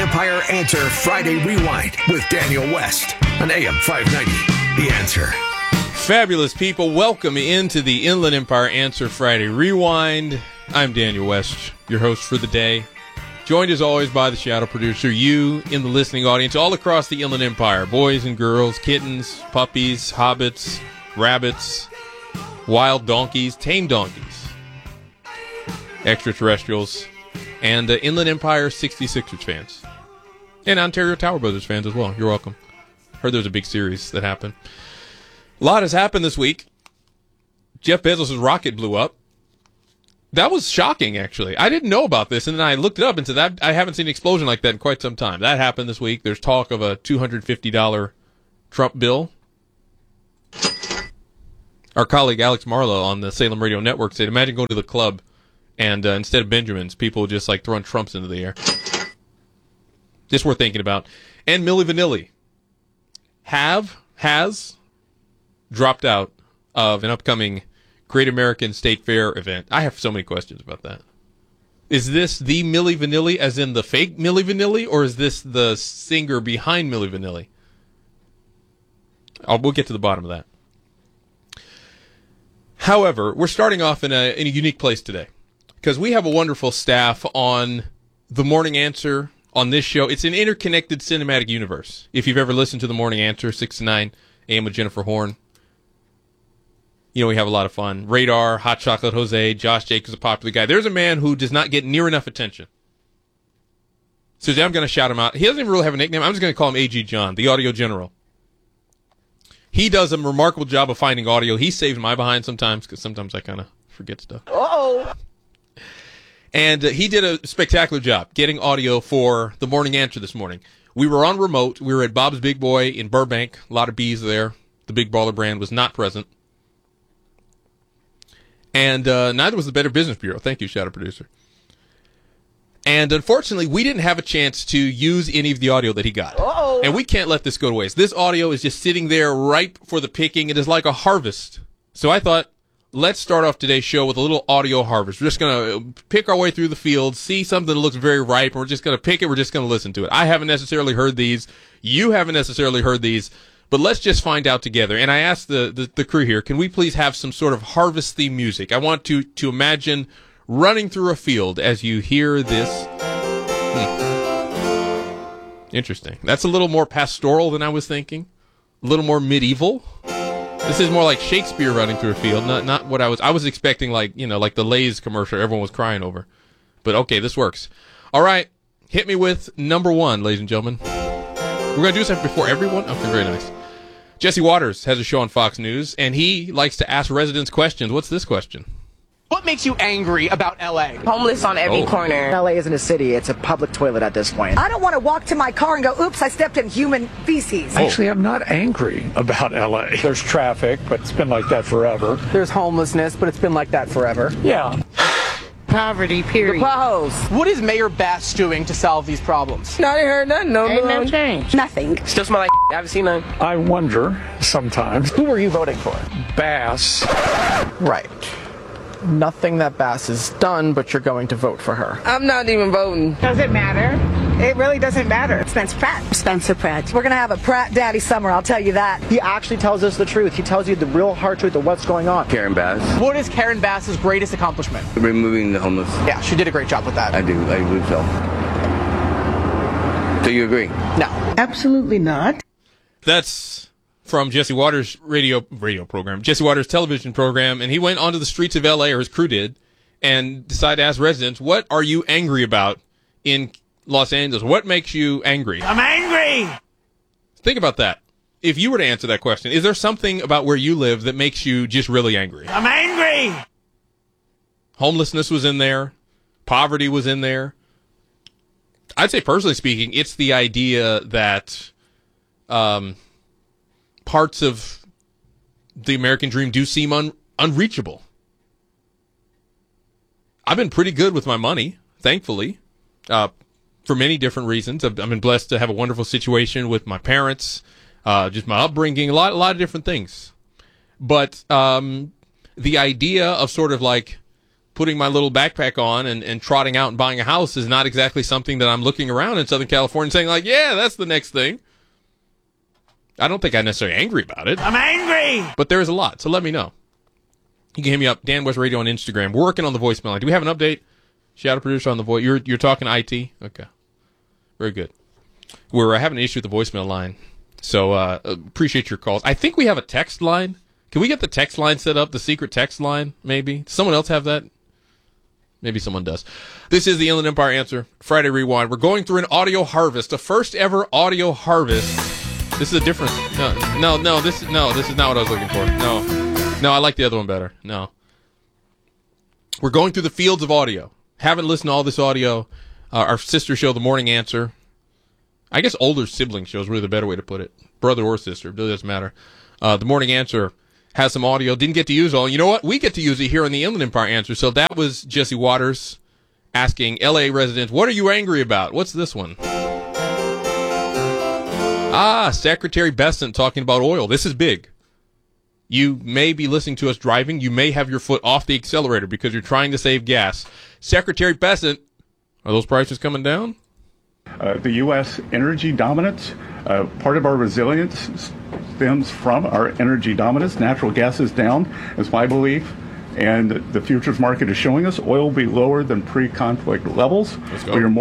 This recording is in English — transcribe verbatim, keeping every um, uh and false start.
Empire Answer Friday Rewind with Daniel West on A M five ninety. The Answer. Fabulous people, welcome into the Inland Empire Answer Friday Rewind. I'm Daniel West, your host for the day. Joined as always by the shadow producer, you in the listening audience all across the Inland Empire. Boys and girls, kittens, puppies, hobbits, rabbits, wild donkeys, tame donkeys, extraterrestrials, and uh, Inland Empire sixty-sixers fans. And Ontario Tower Brothers fans as well. You're welcome. Heard there's a big series that happened. A lot has happened this week. Jeff Bezos' rocket blew up. That was shocking, actually. I didn't know about this, and then I looked it up and said, that I haven't seen an explosion like that in quite some time. That happened this week. There's talk of a two hundred fifty dollars Trump bill. Our colleague Alex Marlowe on the Salem Radio Network said, imagine going to the club and uh, instead of Benjamins, people just like throwing Trumps into the air. Just worth thinking about. And Milli Vanilli have, has dropped out of an upcoming Great American State Fair event. I have so many questions about that. Is this the Milli Vanilli, as in the fake Milli Vanilli, or is this the singer behind Milli Vanilli? I'll, we'll get to the bottom of that. However, we're starting off in a, in a unique place today because we have a wonderful staff on The Morning Answer on this show. It's an interconnected cinematic universe. If you've ever listened to The Morning Answer, six to nine A M with Jennifer Horn, you know, we have a lot of fun. Radar, Hot Chocolate Jose, Josh Jacobs, a popular guy. There's a man who does not get near enough attention. So I'm going to shout him out. He doesn't even really have a nickname. I'm just going to call him A G John, the audio general. He does a remarkable job of finding audio. He saves my behind sometimes because sometimes I kind of forget stuff. Uh-oh. And uh, he did a spectacular job getting audio for The Morning Answer this morning. We were on remote. We were at Bob's Big Boy in Burbank. A lot of bees there. The Big Baller brand was not present. And uh, neither was the Better Business Bureau. Thank you, shadow producer. And unfortunately, we didn't have a chance to use any of the audio that he got. Uh-oh. And we can't let this go to waste. This audio is just sitting there ripe for the picking. It is like a harvest. So I thought, let's start off today's show with a little audio harvest. We're just going to pick our way through the field, see something that looks very ripe, and we're just going to pick it. We're just going to listen to it. I haven't necessarily heard these. You haven't necessarily heard these. But let's just find out together. And I asked the, the, the crew here, can we please have some sort of harvest theme music? I want to, to imagine running through a field as you hear this. Hmm. Interesting. That's a little more pastoral than I was thinking. A little more medieval. This is more like Shakespeare running through a field, not not what I was. I was expecting, like, you know, like the Lay's commercial everyone was crying over. But okay, this works. All right, hit me with number one, ladies and gentlemen. We're going to do this before everyone? Okay, very nice. Jesse Waters has a show on Fox News, and he likes to ask residents questions. What's this question? What makes you angry about L A? Homeless on every oh. corner. L A isn't a city. It's a public toilet at this point. I don't want to walk to my car and go, oops, I stepped in human feces. Oh. Actually, I'm not angry about L A. There's traffic, but it's been like that forever. There's homelessness, but it's been like that forever. Yeah. Poverty, period. The potholes. What is Mayor Bass doing to solve these problems? No, I ain't heard nothing. No, ain't no change. Nothing. Still smell like I haven't seen none. I wonder sometimes. Who were you voting for? Bass. Right. Nothing that Bass has done, but you're going to vote for her. I'm not even voting. Does it matter? It really doesn't matter. Spencer Pratt. Spencer Pratt. We're going to have a Pratt Daddy summer, I'll tell you that. He actually tells us the truth. He tells you the real hard truth of what's going on. Karen Bass. What is Karen Bass's greatest accomplishment? Removing the homeless. Yeah, she did a great job with that. I do. I believe so. Do you agree? No. Absolutely not. That's from Jesse Waters' radio radio program, Jesse Waters' television program, and he went onto the streets of L A, or his crew did, and decided to ask residents, what are you angry about in Los Angeles? What makes you angry? I'm angry! Think about that. If you were to answer that question, is there something about where you live that makes you just really angry? I'm angry! Homelessness was in there. Poverty was in there. I'd say, personally speaking, it's the idea that um, parts of the American dream do seem un- unreachable. I've been pretty good with my money, thankfully, uh, for many different reasons. I've, I've been blessed to have a wonderful situation with my parents, uh, just my upbringing, a lot, a lot of different things. But um, the idea of sort of like putting my little backpack on and, and trotting out and buying a house is not exactly something that I'm looking around in Southern California and saying, like, yeah, that's the next thing. I don't think I'm necessarily angry about it. I'm angry! But there's a lot, so let me know. You can hit me up, Dan West Radio on Instagram. We're working on the voicemail line. Do we have an update? Shadow producer on the voice. You're you're talking I T? Okay. Very good. We're uh, having an issue with the voicemail line, so uh, appreciate your calls. I think we have a text line. Can we get the text line set up, the secret text line, maybe? Does someone else have that? Maybe someone does. This is the Inland Empire Answer, Friday Rewind. We're going through an audio harvest, a first ever audio harvest. This is a different... No, no, no, this, no, this is not what I was looking for. No, no, I like the other one better. No. We're going through the fields of audio. Haven't listened to all this audio. Uh, our sister show, The Morning Answer. I guess older sibling show is really the better way to put it. Brother or sister, it really doesn't matter. Uh, the Morning Answer has some audio. Didn't get to use all. You know what? We get to use it here on the Inland Empire Answer. So that was Jesse Waters asking L A residents, what are you angry about? What's this one? Ah, Secretary Bessent talking about oil. This is big. You may be listening to us driving. You may have your foot off the accelerator because you're trying to save gas. Secretary Bessent, are those prices coming down? Uh, the U S energy dominance, uh, part of our resilience stems from our energy dominance. Natural gas is down, is my belief, and the futures market is showing us oil will be lower than pre-conflict levels. Let's go. We are more